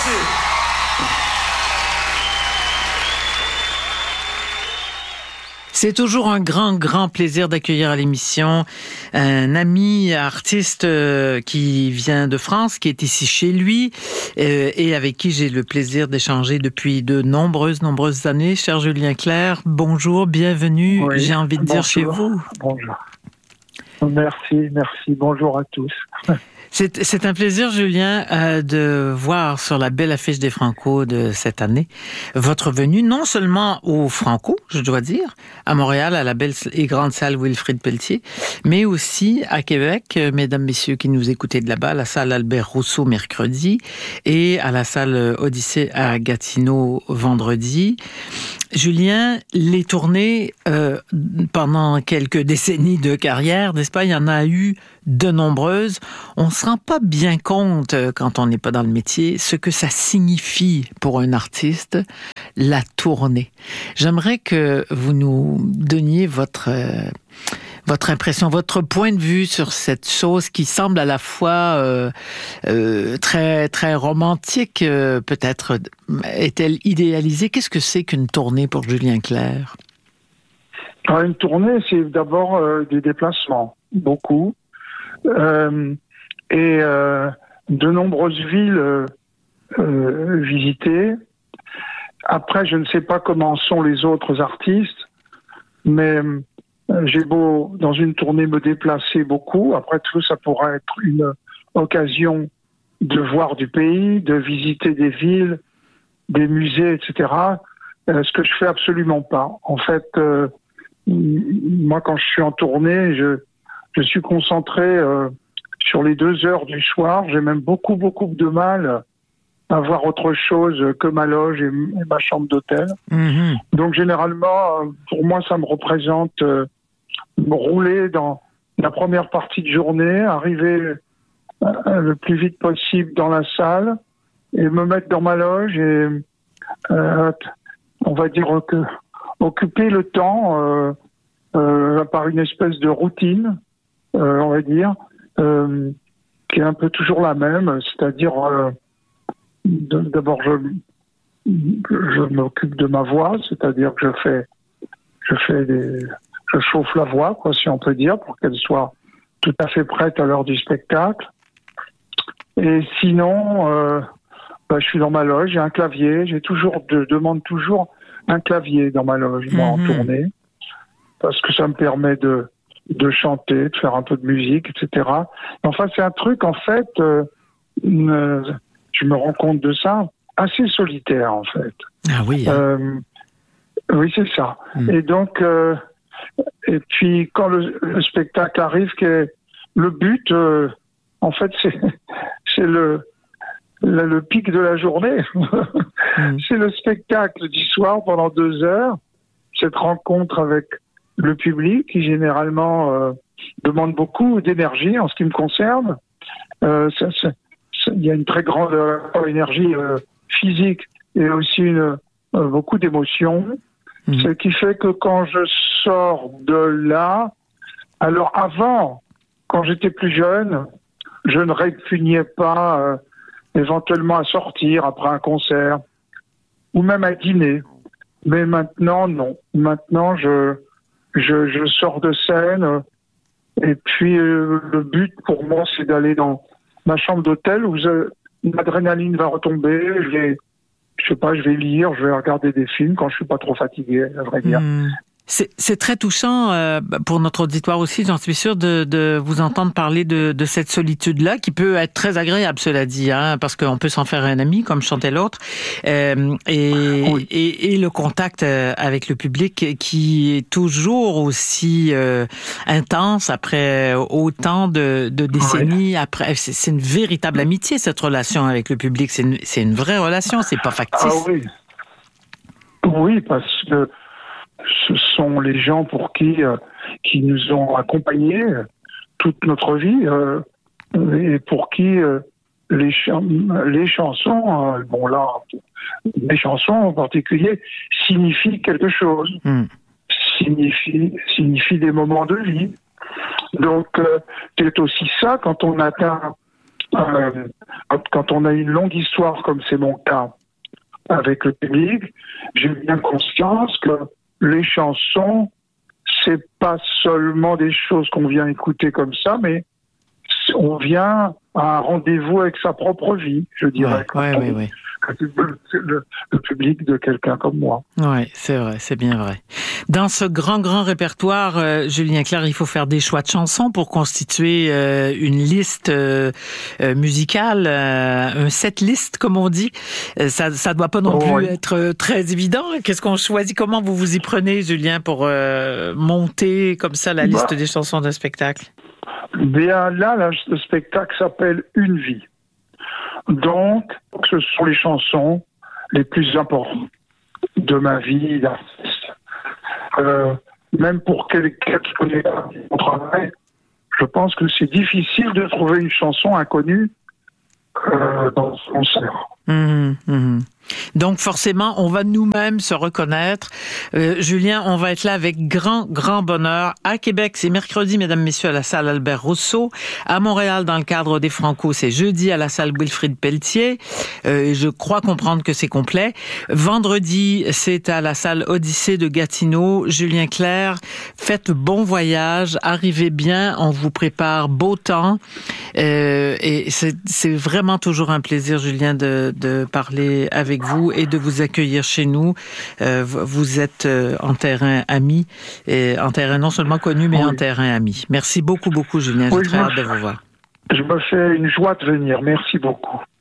Merci. C'est toujours un grand plaisir d'accueillir à l'émission un ami artiste qui vient de France, qui est ici chez lui et avec qui j'ai le plaisir d'échanger depuis de nombreuses années. Cher Julien Clerc, bonjour, bienvenue, Oui, j'ai envie de dire chez vous. Bonjour. Merci. Bonjour à tous. C'est un plaisir, Julien, de voir sur la belle affiche des Franco de cette année votre venue, non seulement au Franco, je dois dire, à Montréal, à la belle et grande salle Wilfrid Pelletier, mais aussi à Québec, mesdames, messieurs qui nous écoutez de là-bas, la salle Albert Rousseau mercredi et à la salle Odyssée à Gatineau vendredi. Julien, les tournées pendant quelques décennies de carrière, n'est-ce pas, il y en a eu de nombreuses. On se rend pas bien compte, quand on n'est pas dans le métier, ce que ça signifie pour un artiste, la tournée. J'aimerais que vous nous donniez votre impression, votre point de vue sur cette chose qui semble à la fois très très romantique, peut-être est-elle idéalisée? Qu'est-ce que c'est qu'une tournée pour Julien Clerc? Une tournée, c'est d'abord des déplacements, beaucoup, et de nombreuses villes visitées. Après, je ne sais pas comment sont les autres artistes, mais j'ai beau, dans une tournée, me déplacer beaucoup. Après tout, ça pourra être une occasion de voir du pays, de visiter des villes, des musées, etc. Ce que je fais absolument pas. En fait, moi, quand je suis en tournée, je suis concentré sur les 2 heures du soir. J'ai même beaucoup de mal à voir autre chose que ma loge et ma chambre d'hôtel. Mmh. Donc, généralement, pour moi, ça me représente rouler dans la première partie de journée, arriver le plus vite possible dans la salle et me mettre dans ma loge et on va dire que occuper le temps par une espèce de routine, on va dire, qui est un peu toujours la même, c'est-à-dire d'abord je m'occupe de ma voix, c'est-à-dire que je chauffe la voix, quoi, si on peut dire, pour qu'elle soit tout à fait prête à l'heure du spectacle. Et sinon, je suis dans ma loge, j'ai un clavier, je demande toujours un clavier dans ma loge, moi, en tournée, parce que ça me permet de chanter, de faire un peu de musique, etc. Enfin, c'est un truc, en fait, je me rends compte de ça, assez solitaire, en fait. Ah oui. Oui, c'est ça. Et donc, et puis quand le spectacle arrive, le but, en fait, c'est le pic de la journée. C'est le spectacle du soir pendant 2 heures, cette rencontre avec le public qui généralement demande beaucoup d'énergie en ce qui me concerne. Il y a une très grande énergie physique et aussi beaucoup d'émotions. Ce qui fait que quand je sors de là, alors avant, quand j'étais plus jeune, je ne répugnais pas éventuellement à sortir après un concert ou même à dîner. Mais maintenant, non. Maintenant, je sors de scène et puis le but pour moi, c'est d'aller dans ma chambre d'hôtel où l'adrénaline va retomber, je vais lire, je vais regarder des films quand je suis pas trop fatigué, à vrai dire. C'est très touchant pour notre auditoire aussi, j'en suis sûr, de vous entendre parler de cette solitude-là, qui peut être très agréable, cela dit, hein, parce qu'on peut s'en faire un ami, comme chantait l'autre, et le contact avec le public qui est toujours aussi intense après autant de décennies. Après, c'est une véritable amitié, cette relation avec le public. C'est une vraie relation, c'est pas factice. Ah oui. Oui, parce que ce sont les gens pour qui nous ont accompagnés toute notre vie et pour qui les chansons, les chansons en particulier, signifient quelque chose, signifient des moments de vie. Donc c'est aussi ça quand on atteint quand on a une longue histoire, comme c'est mon cas, avec le public, j'ai bien conscience que les chansons, c'est pas seulement des choses qu'on vient écouter comme ça, mais on vient à un rendez-vous avec sa propre vie, je dirais. Oui. Le public de quelqu'un comme moi. Oui, c'est vrai, c'est bien vrai. Dans ce grand répertoire, Julien Clerc, il faut faire des choix de chansons pour constituer une liste musicale, un set list, comme on dit. Ça doit pas non plus être très évident. Qu'est-ce qu'on choisit? Comment vous vous y prenez, Julien, pour monter comme ça la liste des chansons d'un spectacle? Bien là, le spectacle s'appelle Une vie. Donc, ce sont les chansons les plus importantes de ma vie d'artiste. Même pour quelqu'un qui connaît pas mon travail, je pense que c'est difficile de trouver une chanson inconnue dans ce concert. Donc forcément, on va nous-mêmes se reconnaître. Julien, on va être là avec grand bonheur. À Québec, c'est mercredi, mesdames, messieurs, à la salle Albert Rousseau. À Montréal, dans le cadre des Franco, c'est jeudi à la salle Wilfrid Pelletier. Je crois comprendre que c'est complet. Vendredi, c'est à la salle Odyssée de Gatineau. Julien Clerc, faites bon voyage, arrivez bien, on vous prépare beau temps. Et c'est vraiment toujours un plaisir, Julien, de parler avec vous et de vous accueillir chez nous. Vous êtes en terrain ami, et en terrain non seulement connu, mais en terrain ami. Merci beaucoup, Julien. J'ai très hâte de vous voir. Je me fais une joie de venir. Merci beaucoup.